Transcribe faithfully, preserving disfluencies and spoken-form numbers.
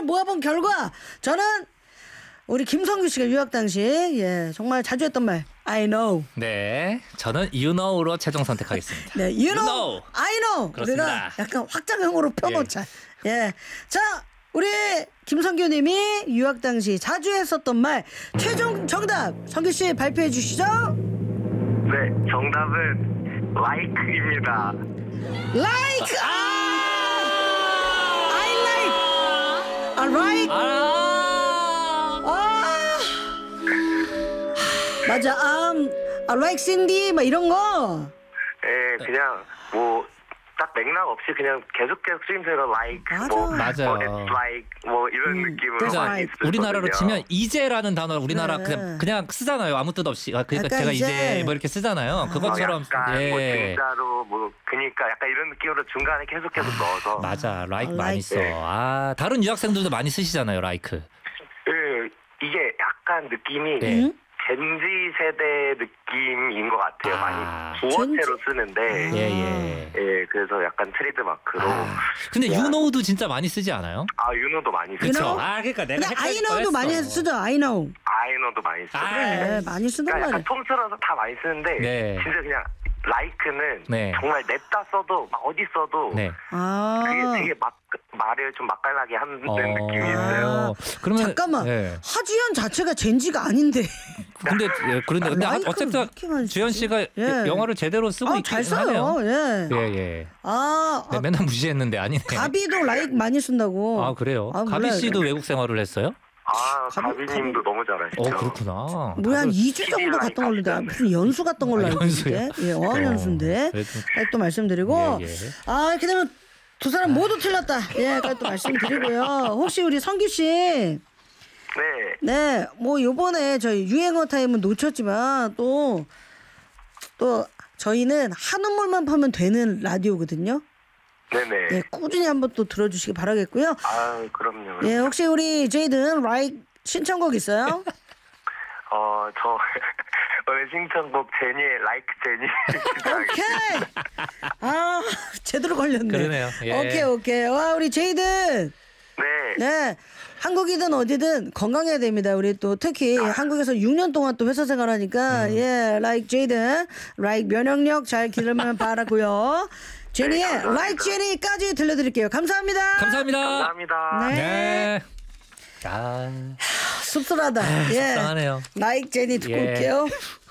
모아본 결과 저는 우리 김성규 씨가 유학 당시 예 정말 자주 했던 말 I know. 네, 저는 you know로 최종 선택하겠습니다. 네, you know, you know. I know. 그렇습니다. 우리가 약간 확장형으로 펴놓자. 예. 예, 자 우리 김성규님이 유학 당시 자주 했었던 말 최종 정답 성규 씨 발표해 주시죠. 네, 정답은 like입니다. Like. 아, I like. Alright. 아, 아, 맞아. Um, I like Cindy 막 이런 거. 예, 그냥 뭐 딱 맥락 없이 그냥 계속 계속 쓰임새로 like, 맞아. 뭐, 맞아요. 뭐 it's like 뭐 이런 음, 느낌으로 that's 많이 right. 쓰거든요. 우리나라로 치면 이제라는 단어 우리나라 네. 그냥 그냥 쓰잖아요. 아무 뜻 없이. 아, 그러니까 약간 제가 이제- 이제 뭐 이렇게 쓰잖아요. 그것처럼 어, 약간 뭐 예. 진짜로 뭐 그니까 약간 이런 느낌으로 중간에 계속 계속 넣어서 맞아. like I 많이 like. 써. 아, 다른 유학생들도 많히 쓰시잖아요. like. 예, 이게 약간 느낌이 네. 응? 젠지 세대 느낌인 것 같아요. 아. 많이 부어체로 쓰는데 예, 예. 예, 그래서 약간 트레이드 마크로 아, 근데 야. you know도 진짜 많이 쓰지 않아요? 아 윤호도 많이 You 쓰죠. know? 아, 그러니까 내가 근데 I know도 많이 쓰죠. I know. 아이너도 많이 쓰죠. 아, 그래, 많이 쓰는 그러니까 말이야. 약간 통틀어서 다 많이 쓰는데 네. 진짜 그냥 라이크는 네. 정말 냅다 써도 막 어디 써도 네. 아, 그게 되게 막 말을 좀 맛깔나게 하는 어. 느낌이 있어요. 그러면 잠깐만. 예. 하주연 자체가 젠지가 아닌데. 근데 예, 그런데 근데 라이크를 어쨌든 그렇게 많이 주현 쓰지? 씨가 예. 영어를 제대로 쓰고 아, 있긴 잘 써요. 하네요. 예. 예, 예. 아, 네, 아 맨날 무시했는데 아니네. 가비도 라이크 많이 쓴다고. 아, 그래요? 아, 가비 몰라요. 씨도 외국 생활을 했어요? 아 가비- 가비님도 너무 잘하시죠. 어, 그렇구나. 뭐야 한 다들- 이 주 정도 갔던 걸로 돼. 무슨 연수 갔던 걸로 아, 알고 연수요? 있는데. 예, 어학연수인데. 그래도- 또 말씀드리고 예, 예. 아 이렇게 되면 두 사람 모두 틀렸다. 예, 또 말씀드리고요. 혹시 우리 성규 씨, 네. 네, 뭐 요번에 저희 유행어 타임은 놓쳤지만 또 또 저희는 한 우물만 파면 되는 라디오거든요. 네네. 예, 꾸준히 한번 또 들어주시기 바라겠고요. 아 그럼요. 예, 혹시 우리 제이든 라이크 신청곡 있어요? 어, 저 오늘 신청곡 제니의 라이크 제니. 오케이. 아 제대로 걸렸네. 그러네요. 예. 오케이 오케이. 와 우리 제이든. 네. 네. 한국이든 어디든 건강해야 됩니다. 우리 또 특히 한국에서 육 년 동안 또 회사 생활하니까 음. 예, like 제이든, like 면역력 잘 기르면 바라고요. 제니의 네, 감사합니다. like 제니까지 들려드릴게요. 감사합니다. 감사합니다. 감사합니다. 네. 네. 아, 씁쓸하다. 예. 속상하네요. like 제니 듣고 예. 올게요.